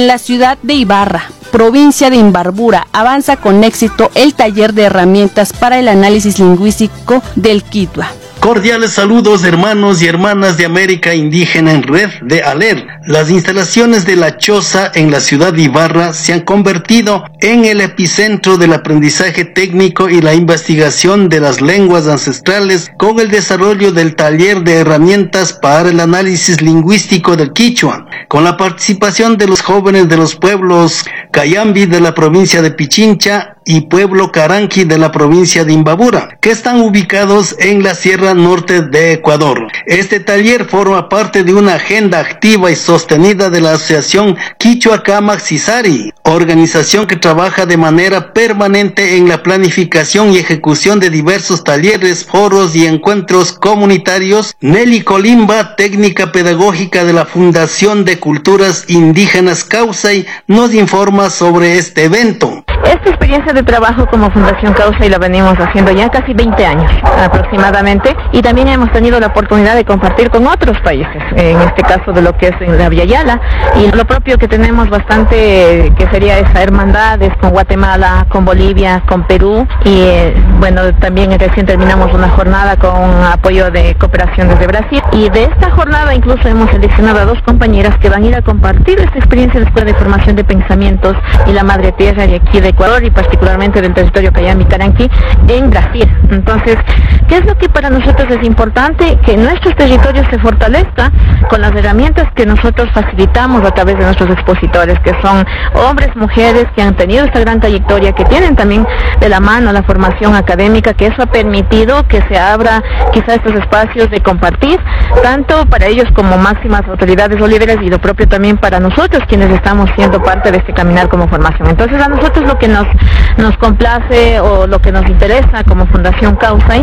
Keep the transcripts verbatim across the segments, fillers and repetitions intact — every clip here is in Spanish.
la ciudad de Ibarra, provincia de Imbabura, avanza con éxito el taller de herramientas para el análisis lingüístico del Quítua. Cordiales saludos, hermanos y hermanas de América Indígena en Red de ALER. Las instalaciones de La Choza en la ciudad de Ibarra se han convertido en el epicentro del aprendizaje técnico y la investigación de las lenguas ancestrales con el desarrollo del taller de herramientas para el análisis lingüístico del Quichua, con la participación de los jóvenes de los pueblos Cayambi de la provincia de Pichincha y pueblo Caranqui de la provincia de Imbabura, que están ubicados en la Sierra Norte de Ecuador. Este taller forma parte de una agenda activa y sostenida de la Asociación Quichua Camac Cisari, organización que trabaja de manera permanente en la planificación y ejecución de diversos talleres, foros y encuentros comunitarios. Nelly Colimba, técnica pedagógica de la Fundación de Culturas Indígenas Causay, nos informa sobre este evento. Esta experiencia de trabajo como Fundación Causay la venimos haciendo ya casi veinte años aproximadamente, y también hemos tenido la oportunidad de compartir con otros países, en este caso de lo que es en la Via Yala, y lo propio que tenemos bastante, que sería esa hermandades con Guatemala, con Bolivia, con Perú, y eh, bueno, también recién terminamos una jornada con apoyo de cooperación desde Brasil, y de esta jornada incluso hemos seleccionado a dos compañeras que van a ir a compartir esta experiencia de la Escuela de Formación de Pensamientos y la Madre Tierra de aquí de Ecuador, y particularmente del territorio Cayambi Caranqui en Brasil. Entonces, ¿qué es lo que para nosotros es importante? Que nuestros territorios se fortalezcan con las herramientas que nosotros facilitamos a través de nuestros expositores, que son hombres, mujeres que han tenido esta gran trayectoria, que tienen también de la mano la formación académica, que eso ha permitido que se abra quizá estos espacios de compartir, tanto para ellos como máximas autoridades o líderes, y lo propio también para nosotros quienes estamos siendo parte de este caminar como formación. Entonces, a nosotros lo que nos, nos complace o lo que nos interesa como Fundación Causay,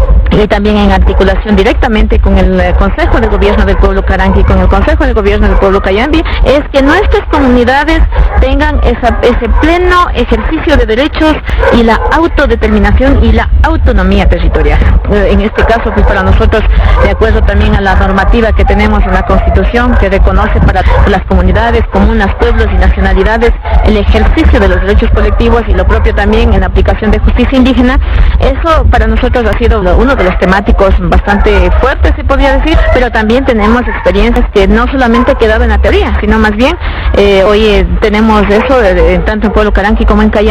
y también en articulación directamente con el Consejo de Gobierno del Pueblo Caranqui, con el Consejo de Gobierno del Pueblo Cayambi, es que nuestras comunidades tengan esa, ese pleno ejercicio de derechos y la autodeterminación y la autonomía territorial. En este caso, pues para nosotros, de acuerdo también a la normativa que tenemos en la Constitución, que reconoce para las comunidades, comunas, pueblos y nacionalidades el ejercicio de los derechos colectivos, y lo propio también en la aplicación de justicia indígena, eso para nosotros ha sido uno de los temáticos bastante fuertes, se podría decir, pero también tenemos experiencias que no solamente han quedado en la teoría, sino más bien eh, hoy eh, tenemos eso eh, tanto en Pueblo Caranqui como en Cayambi.